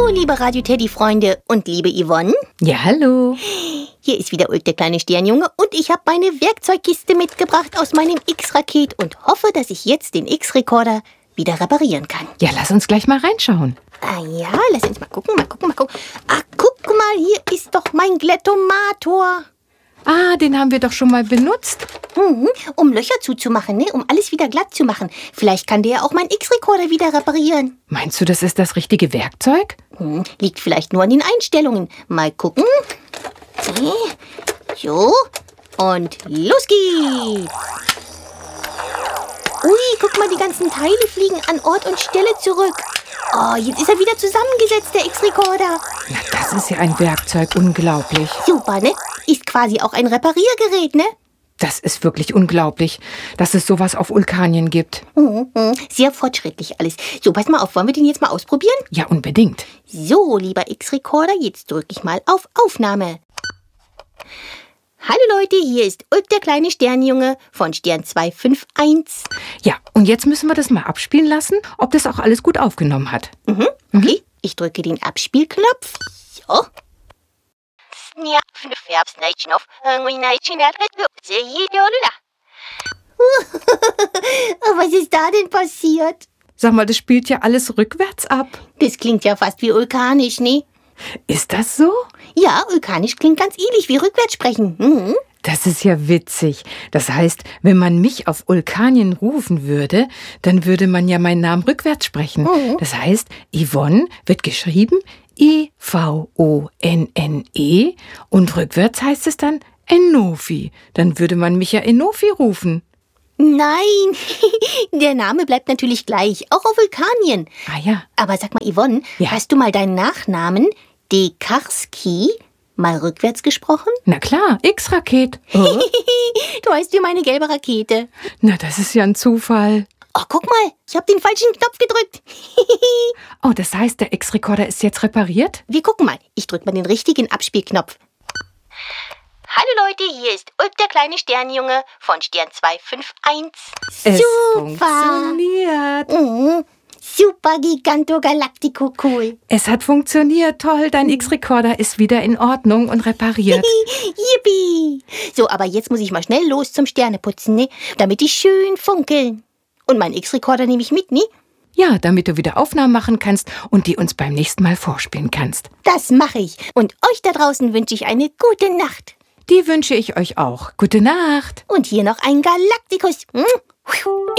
liebe Radio-Teddy-Freunde und liebe Yvonne. Ja, hallo. Hier ist wieder Ulf, der kleine Sternjunge, und ich habe meine Werkzeugkiste mitgebracht aus meinem X-Raket und hoffe, dass ich jetzt den X-Rekorder wieder reparieren kann. Ja, lass uns gleich mal reinschauen. Ah ja, lass uns mal gucken. Ach, guck mal, hier ist doch mein Glättomator. Ah, den haben wir doch schon mal benutzt. Um Löcher zuzumachen, ne? Um alles wieder glatt zu machen. Vielleicht kann der auch meinen X-Rekorder wieder reparieren. Meinst du, das ist das richtige Werkzeug? Liegt vielleicht nur an den Einstellungen. Mal gucken. So, und los geht's. Ui, guck mal, die ganzen Teile fliegen an Ort und Stelle zurück. Oh, jetzt ist er wieder zusammengesetzt, der X-Rekorder. Na, das ist ja ein Werkzeug, unglaublich. Super, ne? Ist quasi auch ein Repariergerät, ne? Das ist wirklich unglaublich, dass es sowas auf Vulkanien gibt. Sehr fortschrittlich alles. So, pass mal auf, wollen wir den jetzt mal ausprobieren? Ja, unbedingt. So, lieber X-Rekorder, jetzt drücke ich mal auf Aufnahme. Hallo Leute, hier ist Ulf, der kleine Sternjunge von Stern 251. Ja, und jetzt müssen wir das mal abspielen lassen, ob das auch alles gut aufgenommen hat. Okay, ich drücke den Abspielknopf. So. Was ist da denn passiert? Sag mal, das spielt ja alles rückwärts ab. Das klingt ja fast wie vulkanisch, ne? Ist das so? Ja, vulkanisch klingt ganz ähnlich wie rückwärts sprechen. Das ist ja witzig. Das heißt, wenn man mich auf Vulkanien rufen würde, dann würde man ja meinen Namen rückwärts sprechen. Das heißt, Yvonne wird geschrieben I-V-O-N-N-E und rückwärts heißt es dann Enofi. Dann würde man mich ja Enofi rufen. Nein, der Name bleibt natürlich gleich, auch auf Vulkanien. Ah ja. Aber sag mal, Yvonne, Ja. hast du mal deinen Nachnamen Dekarski mal rückwärts gesprochen? Na klar, X-Raket. Oh. Du heißt wie meine gelbe Rakete. Na, das ist ja ein Zufall. Oh, guck mal, ich habe den falschen Knopf gedrückt. Oh, das heißt, der X-Rekorder ist jetzt repariert? Wir gucken mal, ich drück mal den richtigen Abspielknopf. Hallo Leute, hier ist Ulf, der kleine Sternjunge von Stern 251. Es Super. funktioniert. Super Giganto Galactico cool. Es hat funktioniert, toll. Dein X-Rekorder ist wieder in Ordnung und repariert. Yippie. So, aber jetzt muss ich mal schnell los zum Sterneputzen, ne? Damit die schön funkeln. Und meinen X-Rekorder nehme ich mit, ne? Ja, damit du wieder Aufnahmen machen kannst und die uns beim nächsten Mal vorspielen kannst. Das mache ich. Und euch da draußen wünsche ich eine gute Nacht. Die wünsche ich euch auch. Gute Nacht. Und hier noch ein Galaktikus.